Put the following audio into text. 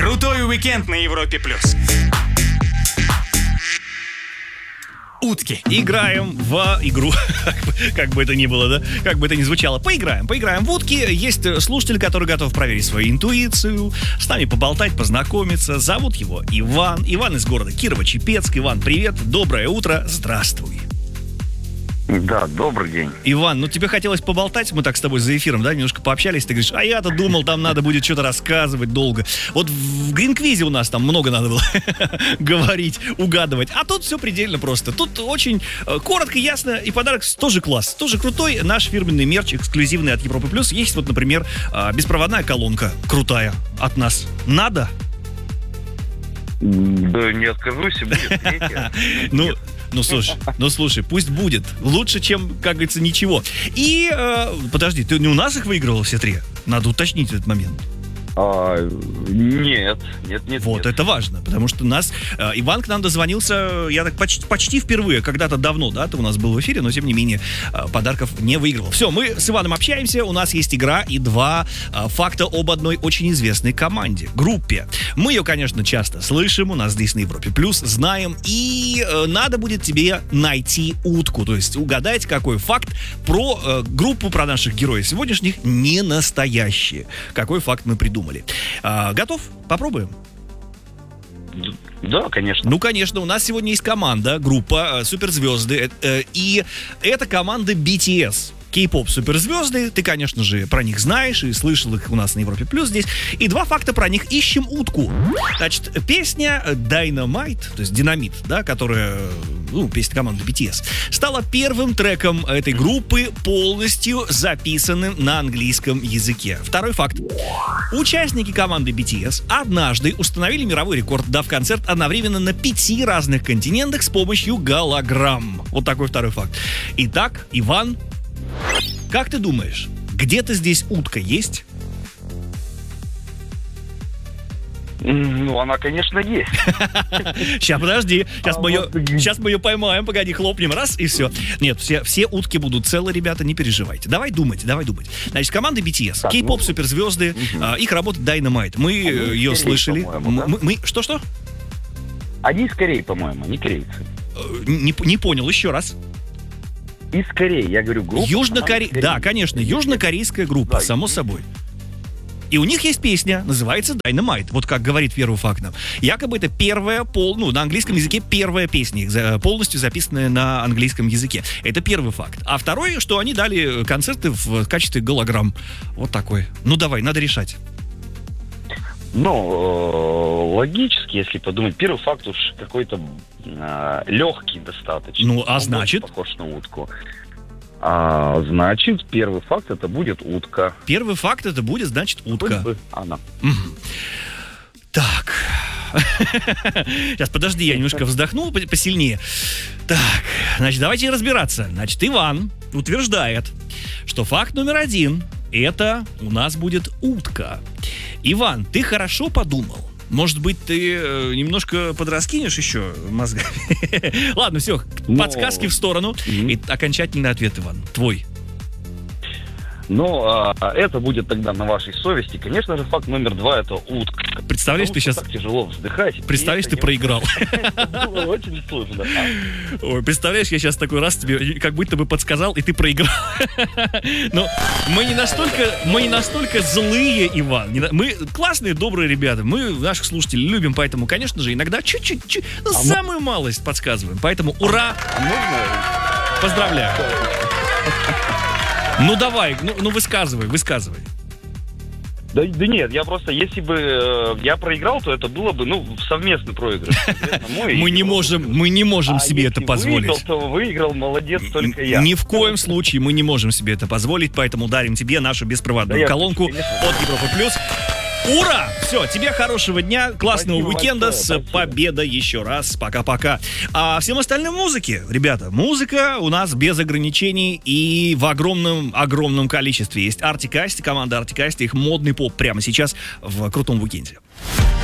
Крутой уикенд на Европе+. Утки. Играем в игру. Как бы это ни было, да? Как бы это ни звучало. Поиграем в утки. Есть слушатель, который готов проверить свою интуицию, с нами поболтать, познакомиться. Зовут его Иван. Иван из города Кирово-Чепецк. Иван, привет. Доброе утро. Здравствуй. Да, добрый день. Иван, тебе хотелось поболтать, мы так с тобой за эфиром, да, немножко пообщались, ты говоришь, а я-то думал, там надо будет что-то рассказывать долго. Вот в Гринквизе у нас там много надо было говорить, угадывать, а тут все предельно просто. Тут очень коротко, ясно, и подарок тоже класс, тоже крутой. Наш фирменный мерч, эксклюзивный от Европы Плюс. Есть вот, например, беспроводная колонка крутая от нас. Надо? Да не откажусь, будет третья. Слушай, пусть будет. Лучше, чем, как говорится, ничего. И, подожди, ты не у нас их выигрывал все три? Надо уточнить этот момент. Нет. Вот, это важно, потому что Иван к нам дозвонился, я так почти впервые, когда-то давно, да, ты у нас был в эфире, но тем не менее подарков не выигрывал. Все, мы с Иваном общаемся, у нас есть игра и два факта об одной очень известной команде, группе. Мы ее, конечно, часто слышим, у нас здесь на Европе Плюс, знаем, и надо будет тебе найти утку, то есть угадать, какой факт про группу, про наших героев сегодняшних не настоящий. Какой факт мы придумали. Готов? Попробуем? Да, конечно. Ну, конечно, у нас сегодня есть команда, группа суперзвезды, и это команда BTS. Кей-поп суперзвезды, ты, конечно же, про них знаешь и слышал их у нас на Европе Плюс здесь. И два факта про них. Ищем утку. Значит, песня Dynamite, то есть Динамит, да, которая, песня команды BTS, стала первым треком этой группы, полностью записанным на английском языке. Второй факт. Участники команды BTS однажды установили мировой рекорд, дав концерт одновременно на 5 разных континентах с помощью голограмм. Вот такой второй факт. Итак, Иван, как ты думаешь, где-то здесь утка есть? Она, конечно, есть. Сейчас, подожди. Сейчас мы ее поймаем. Погоди, хлопнем. Раз, и все. Нет, все утки будут целы, ребята, не переживайте. Давай думать. Значит, команда BTS, кей-поп суперзвезды, их работа Dynamite. Мы ее слышали. Что? Они из Кореи, по-моему, не корейцы. Не понял, еще раз. Из Кореи, я говорю, группа. Да, конечно, южнокорейская группа, да, само собой. И у них есть песня, называется Dynamite. Вот как говорит первый факт нам. Якобы это первая, на английском языке первая песня, полностью записанная на английском языке. Это первый факт. А второй, что они дали концерты в качестве голограмм. Вот такой. Давай, надо решать. Логически, если подумать, первый факт уж какой-то легкий достаточно. Значит? Похож на утку. Значит, первый факт это будет утка. Первый факт это будет, значит, утка. Она. Так. Сейчас, подожди, я немножко вздохнул посильнее. Так, значит, давайте разбираться. Значит, Иван утверждает, что факт номер 1 это у нас будет утка. Иван, ты хорошо подумал? Может быть, ты немножко подраскинешь еще мозгами? Ладно, все, подсказки в сторону. И окончательный ответ, Иван, твой. Это будет тогда на вашей совести. Конечно же, факт номер 2 это утка. Представляешь, ты сейчас... Так тяжело вздыхать. Представляешь, ты проиграл. Это было очень сложно. Ой, представляешь, я сейчас такой раз тебе как будто бы подсказал, и ты проиграл. Но мы не настолько злые, Иван. Мы классные, добрые ребята. Мы наших слушателей любим, поэтому, конечно же, иногда чуть-чуть, самую малость подсказываем. Поэтому ура! Поздравляю. Давай, высказывай. Да нет, я просто, если бы я проиграл, то это было бы, совместный проигрыш. Мы не можем себе это позволить. Если выиграл, то выиграл, молодец, только я. Ни в коем случае мы не можем себе это позволить, поэтому дарим тебе нашу беспроводную колонку от Европы Плюс. Ура! Все, тебе хорошего дня, классного уикенда, с победой еще раз. Пока-пока. А всем остальным музыки, ребята, музыка у нас без ограничений и в огромном количестве. Есть Artic Asti, команда Artic Asti, их модный поп прямо сейчас в крутом уикенде.